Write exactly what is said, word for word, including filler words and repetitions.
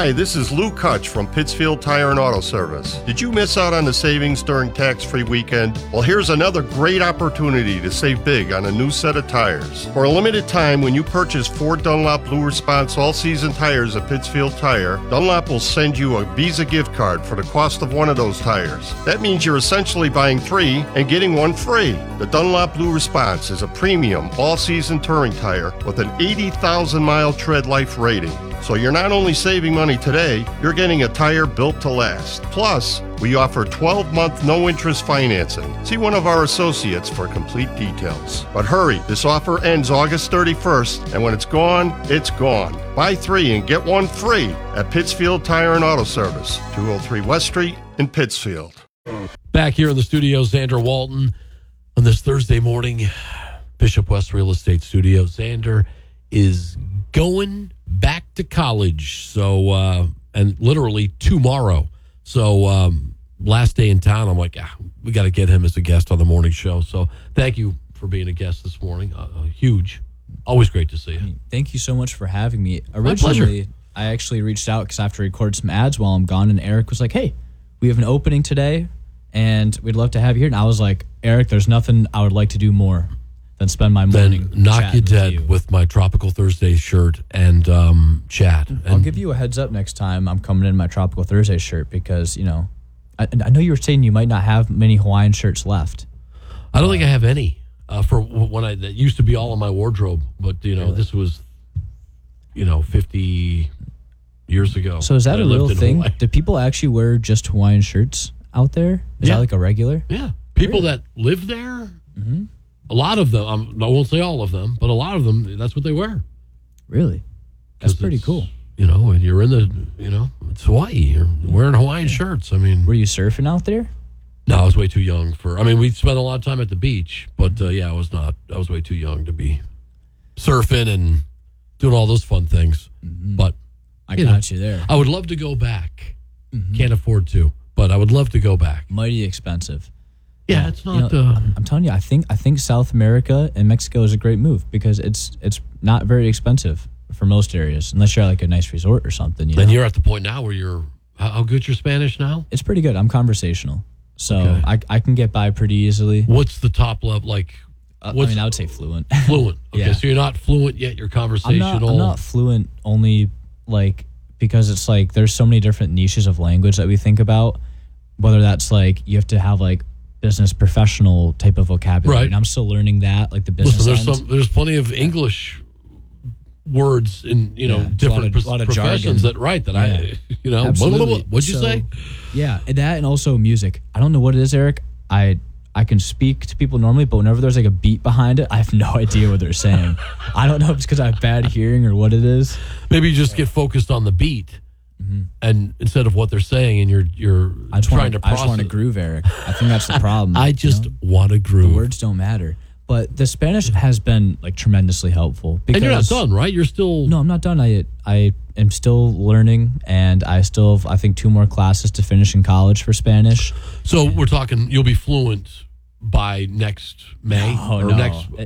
Hi, this is Lou Kutch from Pittsfield Tire and Auto Service. Did you miss out on the savings during tax-free weekend? Well, here's another great opportunity to save big on a new set of tires. For a limited time, when you purchase four Dunlop Blue Response all-season tires at Pittsfield Tire, Dunlop will send you a Visa gift card for the cost of one of those tires. That means you're essentially buying three and getting one free. The Dunlop Blue Response is a premium all-season touring tire with an eighty thousand mile tread life rating. So you're not only saving money today, you're getting a tire built to last. Plus, we offer twelve month no-interest financing. See one of our associates for complete details. But hurry, this offer ends August thirty-first, and when it's gone, it's gone. Buy three and get one free at Pittsfield Tire and Auto Service, two oh three West Street in Pittsfield. Back here in the studio, Xander Walton on this Thursday morning, Bishop West Real Estate Studio. Xander is going back to college, so uh, and literally tomorrow. So um, last day in town, I'm like, ah, we got to get him as a guest on the morning show. So thank you for being a guest this morning. Uh, huge, always great to see you. Thank you so much for having me. Originally, I actually reached out because I have to record some ads while I'm gone, and Eric was like, "Hey, we have an opening today, and we'd love to have you here." And I was like, "Eric, there's nothing I would like to do more than spend my morning then knock you dead with, you. with my Tropical Thursday shirt and um, chat." And I'll give you a heads up next time I'm coming in my Tropical Thursday shirt because, you know, I, I know you were saying you might not have many Hawaiian shirts left. I don't uh, think I have any uh, for when I that used to be all in my wardrobe, but you know really? This was, you know, fifty years ago. So is that a real thing? Hawaii. Do people actually wear just Hawaiian shirts out there? Is yeah. that like a regular? Yeah, people really? that live there. Mm-hmm. A lot of them, um, I won't say all of them, but a lot of them, that's what they wear. Really? That's pretty cool. You know, and you're in the, you know, it's Hawaii. You're wearing Hawaiian yeah. shirts. I mean. Were you surfing out there? No, I was way too young for, I mean, we spent a lot of time at the beach, but uh, yeah, I was not, I was way too young to be surfing and doing all those fun things. Mm-hmm. But I you got know, you there. I would love to go back. Mm-hmm. Can't afford to, but I would love to go back. Mighty expensive. Yeah, it's not. You know, uh, I'm, I'm telling you, I think I think South America and Mexico is a great move because it's it's not very expensive for most areas, unless you're at like a nice resort or something. You then know? You're at the point now where you're. How, how good's your Spanish now? It's pretty good. I'm conversational, so okay. I I can get by pretty easily. What's the top level like? Uh, I mean, I would say fluent. Fluent. Okay, yeah. So you're not fluent yet. You're conversational. I'm not, I'm not fluent only like because it's like there's so many different niches of language that we think about. Whether that's like you have to have like business professional type of vocabulary, right. and I'm still learning that, like the business. Listen, there's end. some, there's plenty of English words in you know yeah, different a lot of, pr- lot of professions jargon. that right that yeah. I you know Absolutely. What'd you so, say? Yeah, that and also music. I don't know what it is, Eric. I I can speak to people normally, but whenever there's like a beat behind it, I have no idea what they're saying. I don't know if it's because I have bad hearing or what it is. Maybe you just get focused on the beat. Mm-hmm. And instead of what they're saying, and you're you're I just trying wanna, to process. I just want to groove, Eric. I think that's the problem. I just you know? want to groove. The words don't matter. But the Spanish has been like tremendously helpful. Because, and you're not done, right? You're still no, I'm not done. I I am still learning, and I still have I think two more classes to finish in college for Spanish. So we're talking. You'll be fluent by next May oh, or no. next